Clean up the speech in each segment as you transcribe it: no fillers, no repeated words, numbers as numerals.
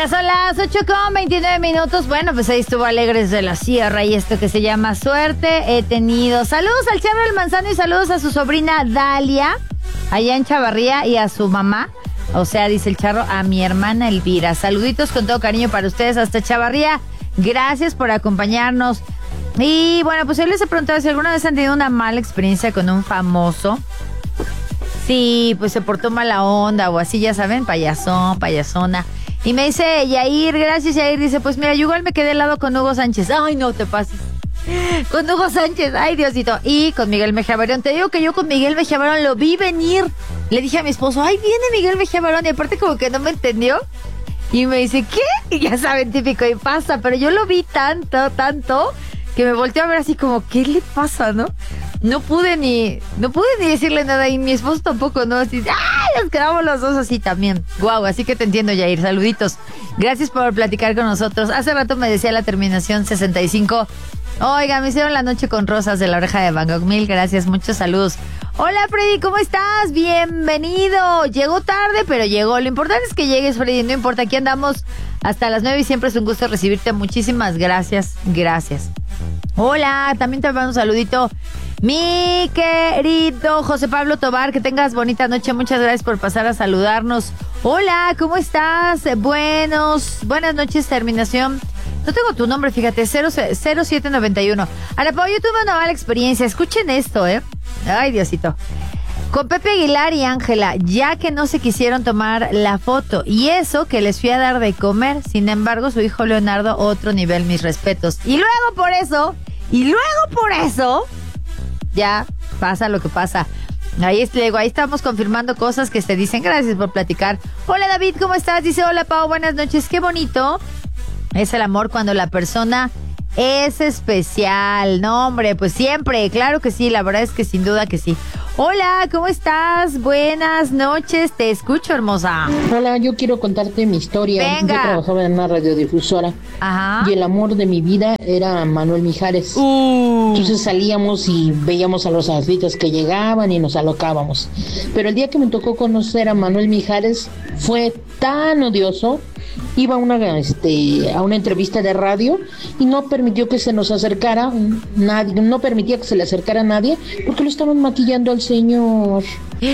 Ya son las 8:29. Bueno, pues ahí estuvo Alegres de la Sierra y esto que se llama Suerte He Tenido. Saludos al Charro del Manzano y saludos a su sobrina Dalia, allá en Chavarría, y a su mamá. O sea, dice el Charro, a mi hermana Elvira. Saluditos con todo cariño para ustedes hasta Chavarría. Gracias por acompañarnos. Y bueno, pues yo les he preguntado si alguna vez han tenido una mala experiencia con un famoso. Sí, pues se portó mala onda o así, ya saben, payasón, payasona. Y me dice Yair, gracias Yair, dice, pues mira, yo igual me quedé al lado con Hugo Sánchez. Ay, no te pases. Con Hugo Sánchez, ay Diosito. Y con Miguel Mejía Barón. Te digo que yo con Miguel Mejía Barón lo vi venir. Le dije a mi esposo, ay, viene Miguel Mejía Barón. Y aparte como que no me entendió. Y me dice, ¿qué? Y ya saben, típico, y pasa. Pero yo lo vi tanto, que me volteó a ver así como, ¿qué le pasa, no? No pude ni decirle nada. Y mi esposo tampoco, ¿no? Así, ¡ay! Nos quedamos los dos así también. Guau, así que te entiendo, Yair. Saluditos. Gracias por platicar con nosotros. Hace rato me decía la terminación 65. Oiga, me hicieron la noche con rosas de la oreja de Van Gogh. Mil gracias, muchos saludos. Hola, Freddy, ¿cómo estás? Bienvenido. Llegó tarde, pero llegó. Lo importante es que llegues, Freddy. No importa, aquí andamos hasta las 9 y siempre es un gusto recibirte. Muchísimas gracias. Gracias. Hola, también te mando un saludito. Mi querido José Pablo Tobar, que tengas bonita noche. Muchas gracias por pasar a saludarnos. Hola, ¿cómo estás? Buenas noches, terminación. No tengo tu nombre, fíjate, 0791. Ana Pau, yo tuve una mala experiencia. Escuchen esto, Ay, Diosito. Con Pepe Aguilar y Ángela, ya que no se quisieron tomar la foto. Y eso que les fui a dar de comer. Sin embargo, su hijo Leonardo, otro nivel, mis respetos. Y luego por eso, ya pasa lo que pasa. Ahí estamos confirmando cosas que se dicen. Gracias por platicar. Hola, David, ¿cómo estás? Dice, hola, Pau, buenas noches. Qué bonito es el amor cuando la persona es especial. No, hombre, pues siempre, claro que sí, la verdad es que sin duda que sí. Hola, ¿cómo estás? Buenas noches, te escucho, hermosa. Hola, yo quiero contarte mi historia. Venga. Yo trabajaba en una radiodifusora. Ajá. Y el amor de mi vida era Manuel Mijares. Entonces salíamos y veíamos a los artistas que llegaban y nos alocábamos. Pero el día que me tocó conocer a Manuel Mijares fue tan odioso. Iba a una entrevista de radio y no permitió que se nos acercara nadie, no permitía que se le acercara a nadie porque lo estaban maquillando al señor.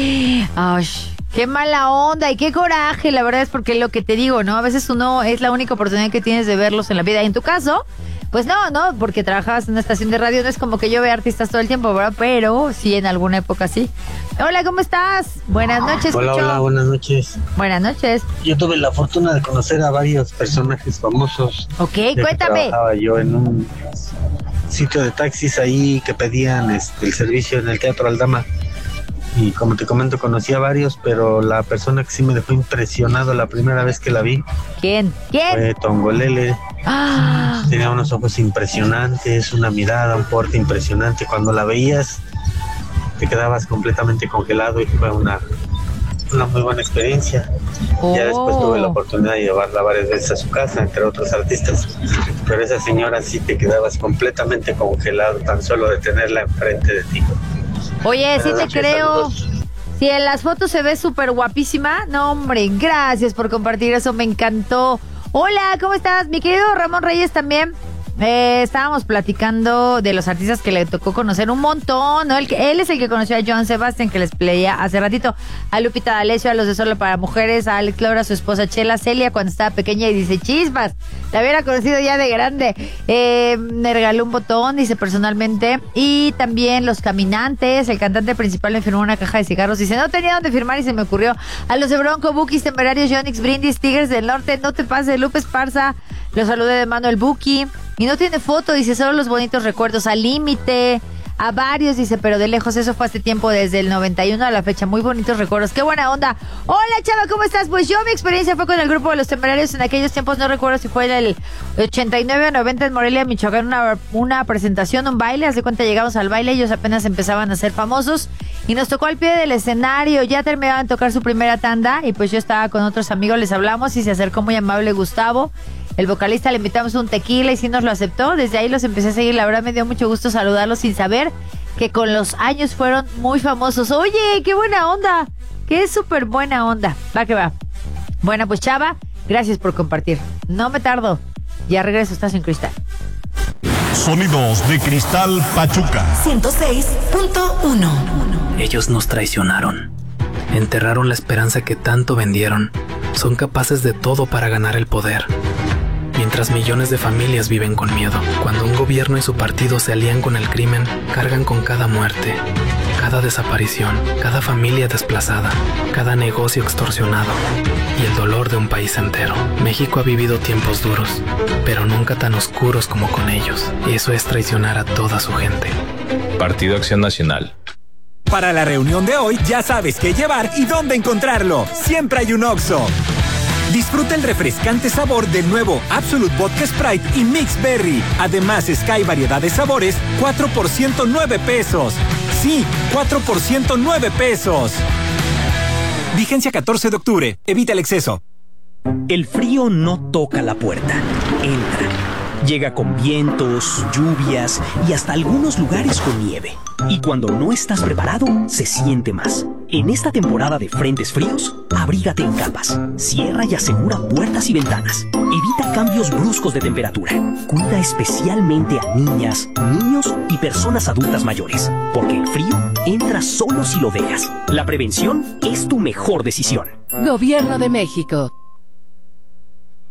Ay, qué mala onda y qué coraje, la verdad es porque lo que te digo, ¿no? A veces uno es la única oportunidad que tienes de verlos en la vida. Y en tu caso, pues no, porque trabajabas en una estación de radio, no es como que yo vea artistas todo el tiempo, ¿verdad? Pero sí, en alguna época sí. Hola, ¿cómo estás? Buenas noches. Hola, buenas noches. Buenas noches. Yo tuve la fortuna de conocer a varios personajes famosos. Ok, cuéntame. Trabajaba yo en un sitio de taxis ahí que pedían el servicio en el Teatro Aldama. Y como te comento, conocí a varios, pero la persona que sí me dejó impresionado la primera vez que la vi. ¿Quién? Fue Tongolele. Tenía unos ojos impresionantes, una mirada, un porte impresionante. Cuando la veías, te quedabas completamente congelado y fue una muy buena experiencia. Ya después tuve la oportunidad de llevarla varias veces a su casa, entre otros artistas. Pero esa señora sí te quedabas completamente congelado tan solo de tenerla enfrente de ti. Oye, sí te creo. Si en las fotos se ve súper guapísima. No, hombre, gracias por compartir eso, me encantó. Hola, ¿cómo estás? Mi querido Ramón Reyes también. Estábamos platicando de los artistas que le tocó conocer un montón, ¿no? Él es el que conoció a Joan Sebastián, que les leía hace ratito, a Lupita D'Alessio, a los de Solo para Mujeres, a Alex Laura, a su esposa Chela, Celia cuando estaba pequeña y dice, chispas, la hubiera conocido ya de grande. Me regaló un botón, dice personalmente, y también Los Caminantes, el cantante principal me firmó una caja de cigarros, dice, no tenía dónde firmar y se me ocurrió. A los de Bronco, Bukis, Temerarios, Yonix, Brindis, Tigres del Norte, no te pases, Lupe Esparza, los saludé de mano el Buki. Y no tiene foto, dice, solo los bonitos recuerdos. Al Límite, a varios, dice, pero de lejos, eso fue hace tiempo, desde el 91 a la fecha. Muy bonitos recuerdos, qué buena onda. Hola, chava, ¿cómo estás? Pues yo, mi experiencia fue con el grupo de Los Temerarios en aquellos tiempos, no recuerdo si fue en el 89 o 90 en Morelia, Michoacán, una presentación, un baile. Hace cuenta, llegamos al baile, ellos apenas empezaban a ser famosos y nos tocó al pie del escenario. Ya terminaban de tocar su primera tanda y pues yo estaba con otros amigos, les hablamos y se acercó muy amable Gustavo, el vocalista, le invitamos un tequila y sí nos lo aceptó. Desde ahí los empecé a seguir. La verdad me dio mucho gusto saludarlos sin saber que con los años fueron muy famosos. Oye, qué buena onda. Qué súper buena onda. Va que va. Bueno, pues chava, Gracias por compartir. No me tardo. Ya regreso, estás en Cristal. Sonidos de Cristal Pachuca 106.1. Ellos nos traicionaron. Enterraron la esperanza que tanto vendieron. Son capaces de todo para ganar el poder. Mientras millones de familias viven con miedo. Cuando un gobierno y su partido se alían con el crimen, cargan con cada muerte, cada desaparición, cada familia desplazada, cada negocio extorsionado y el dolor de un país entero. México ha vivido tiempos duros, pero nunca tan oscuros como con ellos. Y eso es traicionar a toda su gente. Partido Acción Nacional. Para la reunión de hoy ya sabes qué llevar y dónde encontrarlo. Siempre hay un Oxxo. Disfruta el refrescante sabor del nuevo Absolut Vodka Sprite y Mix Berry. Además, Sky variedad de sabores, 4 por 109 pesos. Sí, 4 por 109 pesos. Vigencia 14 de octubre. Evita el exceso. El frío no toca la puerta, entra. Llega con vientos, lluvias y hasta algunos lugares con nieve. Y cuando no estás preparado, se siente más. En esta temporada de frentes fríos, abrígate en capas. Cierra y asegura puertas y ventanas. Evita cambios bruscos de temperatura. Cuida especialmente a niñas, niños y personas adultas mayores. Porque el frío entra solo si lo dejas. La prevención es tu mejor decisión. Gobierno de México.